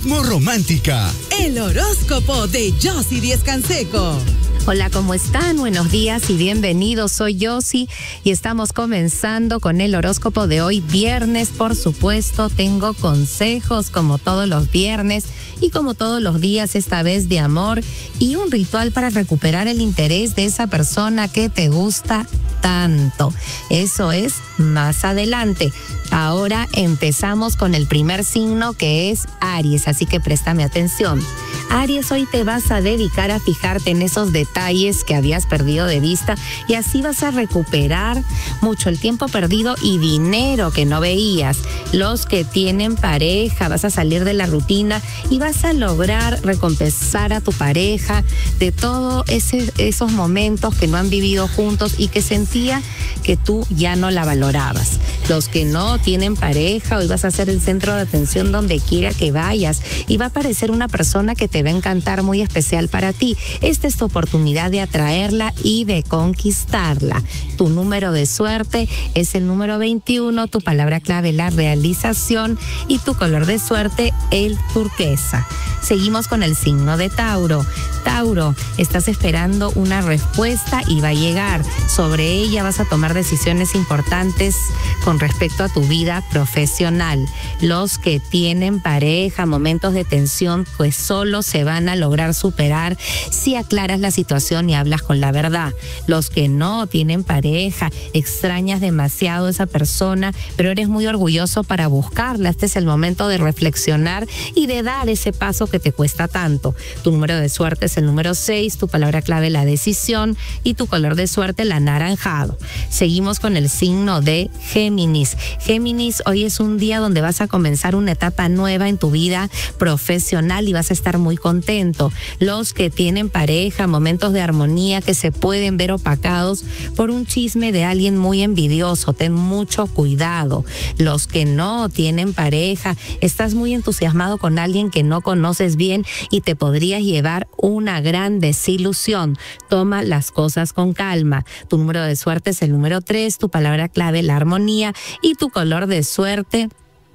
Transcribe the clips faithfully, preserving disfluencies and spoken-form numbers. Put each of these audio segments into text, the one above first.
Ritmo Romántica. El horóscopo de Yossi Díez Canseco. Hola, ¿cómo están? Buenos días y bienvenidos. Soy Yossi y estamos comenzando con el horóscopo de hoy, viernes. Por supuesto, tengo consejos como todos los viernes y como todos los días, esta vez de amor y un ritual para recuperar el interés de esa persona que te gusta tanto. Eso es más adelante. Ahora empezamos con el primer signo, que es Aries, así que préstame atención. Aries, hoy te vas a dedicar a fijarte en esos detalles que habías perdido de vista y así vas a recuperar mucho el tiempo perdido y dinero que no veías. Los que tienen pareja, vas a salir de la rutina y vas a lograr recompensar a tu pareja de todos ese, esos momentos que no han vivido juntos y que sentía que tú ya no la valorabas. Los que no tienen pareja, hoy vas a ser el centro de atención donde quiera que vayas y va a aparecer una persona que te va a encantar, muy especial para ti. Esta es tu oportunidad de atraerla y de conquistarla. Tu número de suerte es el número veintiuno, tu palabra clave la realización y tu color de suerte el turquesa. Seguimos con el signo de Tauro. Tauro, estás esperando una respuesta y va a llegar. Sobre ella vas a tomar decisiones importantes con respecto a tu vida profesional. Los que tienen pareja, momentos de tensión, pues solo se van a lograr superar si aclaras la situación y hablas con la verdad. Los que no tienen pareja, extrañas demasiado a esa persona, pero eres muy orgulloso para buscarla. Este es el momento de reflexionar y de dar ese paso que te cuesta tanto. Tu número de suerte es el número seis, tu palabra clave la decisión y tu color de suerte el anaranjado. Seguimos con el signo de Géminis. Géminis, hoy es un día donde vas a comenzar una etapa nueva en tu vida profesional y vas a estar muy contento. Los que tienen pareja, momentos de armonía que se pueden ver opacados por un chisme de alguien muy envidioso, ten mucho cuidado. Los que no tienen pareja, estás muy entusiasmado con alguien que no conoces bien y te podrías llevar una gran desilusión. Toma las cosas con calma. Tu número de suerte es el número tres, tu palabra clave la armonía y tu color de suerte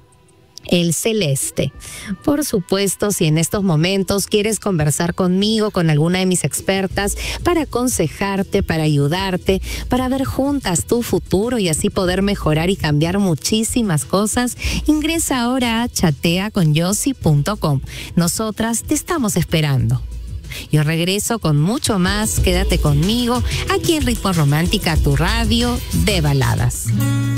el celeste. Por supuesto, si en estos momentos quieres conversar conmigo, con alguna de mis expertas, para aconsejarte, para ayudarte, para ver juntas tu futuro y así poder mejorar y cambiar muchísimas cosas, ingresa ahora a chatea con yossi punto com. Nosotras te estamos esperando. Yo regreso con mucho más. Quédate conmigo aquí en Ritmo Romántica, tu radio de baladas.